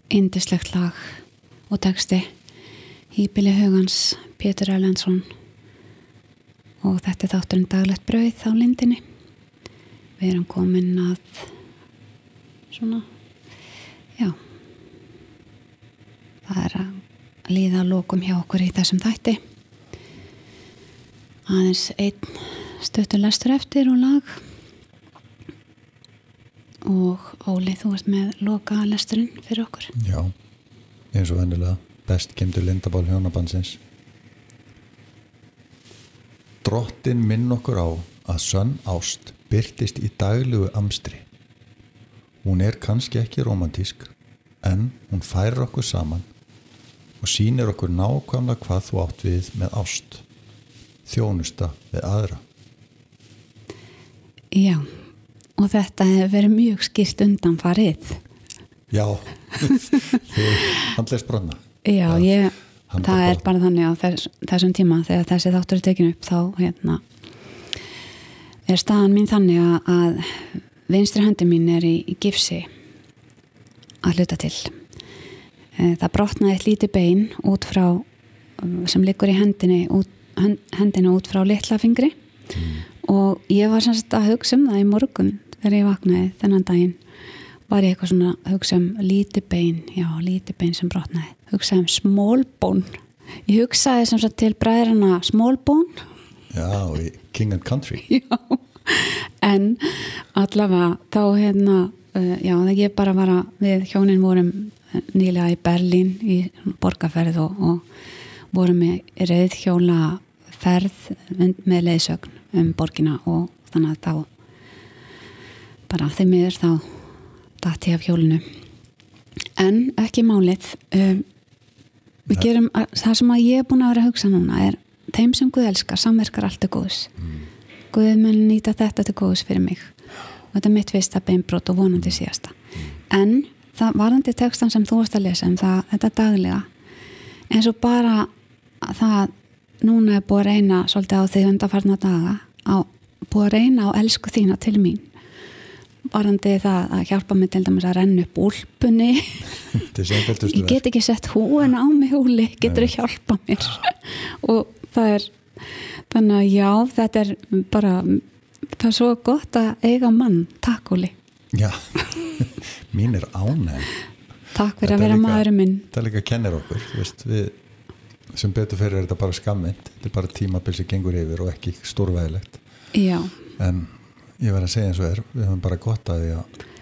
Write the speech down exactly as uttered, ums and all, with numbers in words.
yndislegt lag og texti Híbýli hugans Pétur Erlendsson og þetta er þátturinn Daglegt brauð á Lindinni. Við erum komin að svona já það er að líða að lokum hjá okkur í þessum þætti. Aðeins einn stuttur lestur eftir og lag og Óli, þú ert með loka lesturinn fyrir okkur. Já, eins og venjulega best kemur Lindaból hjónabandsins. Drottin minn okkur á að sönn ást birtist í daglegu amstri. Hún er kannski ekki romantísk, en hún færir okkur saman og sýnir okkur nákvæmlega hvað þú átt við með ást. Þjónusta við aðra. Já, og þetta hefur verið mjög skýrt undanfarið. Já, þið handleist branna. Já, ég, Hann það bara- er bara þannig á þess, þessum tíma þegar þessi þáttur er tekin upp þá hérna er staðan mín þannig að, að vinstri höndi mín er í, í gifsi að hluta til. Eh, Það brotnaði eitt lítið bein út frá sem liggur í hendinni út, hend- hendinni út frá litla fingri og ég var sem sagt að hugsa um það í morgun þegar ég vaknaði þennan daginn var ég eitthvað svona að hugsa um lítið bein, já, lítið bein sem brotnaði. Hugsaði um small bone. Ég hugsaði sem sagt til bræðrana small bone. Já, í King and Country. Já. En allavega þá hérna, uh, já, þegar ég bara var að við hjónin vorum nýlega í Berlín í borgarferð og, og vorum í reiðhjóla ferð með leiðsögn um borgina og þannig að þá bara þeim miður þá datti af hjólinu en ekki málið um, við gerum, að, það sem að ég er búin að vera að hugsa núna er þeim sem Guð elskar, samverkar allt til góðs mm. Guð mun nýta þetta til góðs fyrir mig og þetta er mitt fyrsta beinbrot og vonandi síðasta mm. en það varðandi textan sem þú varst að lesa um það, þetta daglega eins og bara það núna er búið að reyna svolítið á því undanfarna daga á, búið að reyna á elsku þína til mín varandi það að hjálpa mig til dæmis að renna upp úlpunni ég get ekki sett húin á mig Óli, getur þú hjálpa mér og það er þannig að já, þetta er bara það er svo gott að eiga mann takk Óli Já, mín er ánæg takk fyrir að vera maðurinn minn þetta líka kennir okkur þú veist, við, sem betur fyrir er þetta bara skammynd þetta er bara tímabil sem gengur yfir og ekki stórvægilegt já en ég verð að segja eins og er við höfum bara gott að því að